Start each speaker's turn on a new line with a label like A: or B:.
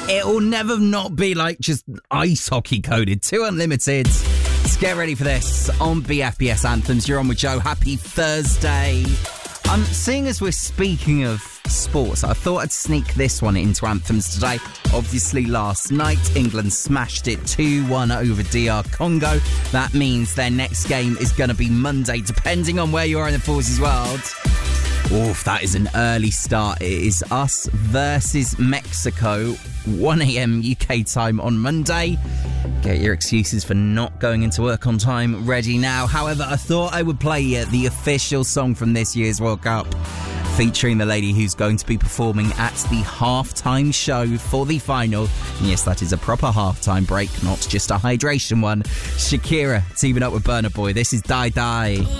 A: It'll never not be like just ice hockey coded. 2 Unlimited. Let's get ready for this on BFBS Anthems. You're on with Joe. Happy Thursday. Seeing as we're speaking of sports, I thought I'd sneak this one into Anthems today. Obviously, last night, England smashed it 2-1 over DR Congo. That means their next game is going to be Monday, depending on where you are in the Forces world. Oof, that is an early start. It is us versus Mexico, 1 a.m. UK time on Monday. Get your excuses for not going into work on time ready now. However, I thought I would play the official song from this year's World Cup, featuring the lady who's going to be performing at the halftime show for the final. And yes, that is a proper halftime break, not just a hydration one. Shakira teaming up with Burna Boy. This is Die Die.